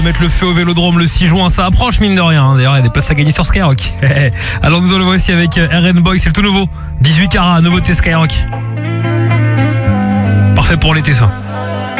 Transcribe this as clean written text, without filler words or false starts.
Mettre le feu au Vélodrome le 6 juin, ça approche mine de rien. D'ailleurs, il y a des places à gagner sur Skyrock. Alors nous allons voir aussi avec RN Boy, c'est le tout nouveau. 18 carats, nouveauté Skyrock. Parfait pour l'été ça.